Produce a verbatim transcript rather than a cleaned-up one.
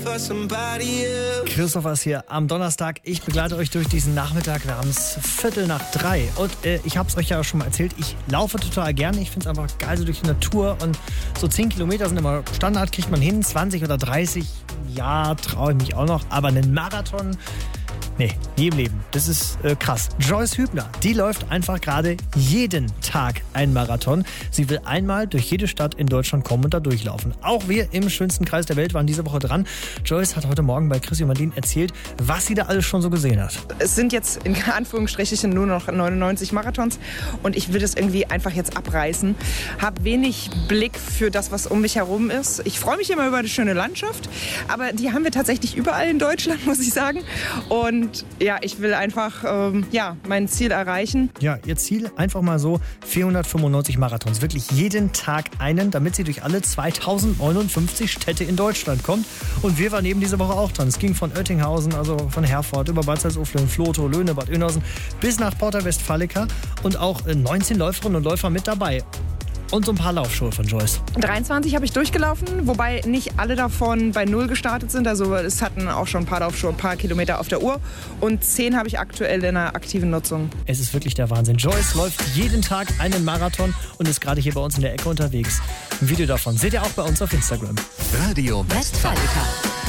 Christopher ist hier am Donnerstag. Ich begleite euch durch diesen Nachmittag. Wir haben es Viertel nach drei. Und äh, ich habe es euch ja schon mal erzählt, ich laufe total gerne. Ich finde es einfach geil so durch die Natur. Und so zehn Kilometer sind immer Standard, kriegt man hin. zwanzig oder dreißig, ja, traue ich mich auch noch. Aber einen Marathon... Nee, nie im Leben. Das ist äh, krass. Joyce Hübner, die läuft einfach gerade jeden Tag einen Marathon. Sie will einmal durch jede Stadt in Deutschland kommen und da durchlaufen. Auch wir im schönsten Kreis der Welt waren diese Woche dran. Joyce hat heute Morgen bei Chrissy und Martin erzählt, was sie da alles schon so gesehen hat. Es sind jetzt in Anführungsstrichen nur noch neunundneunzig Marathons und ich will das irgendwie einfach jetzt abreißen. Hab wenig Blick für das, was um mich herum ist. Ich freue mich immer über eine schöne Landschaft, aber die haben wir tatsächlich überall in Deutschland, muss ich sagen. Und Und ja, ich will einfach ähm, ja, mein Ziel erreichen. Ja, ihr Ziel einfach mal so vierhundertfünfundneunzig Marathons. Wirklich jeden Tag einen, damit sie durch alle zweitausendneunundfünfzig Städte in Deutschland kommt. Und wir waren eben diese Woche auch dran. Es ging von Oettinghausen, also von Herford, über Bad Salzuflen, Flotow, Löhne, Bad Oeynhausen bis nach Porta Westfalica. Und auch neunzehn Läuferinnen und Läufer mit dabei. Und so ein paar Laufschuhe von Joyce. dreiundzwanzig habe ich durchgelaufen, wobei nicht alle davon bei Null gestartet sind. Also es hatten auch schon ein paar Laufschuhe, ein paar Kilometer auf der Uhr. Und zehn habe ich aktuell in einer aktiven Nutzung. Es ist wirklich der Wahnsinn. Joyce läuft jeden Tag einen Marathon und ist gerade hier bei uns in der Ecke unterwegs. Ein Video davon seht ihr auch bei uns auf Instagram. Radio Westfalica.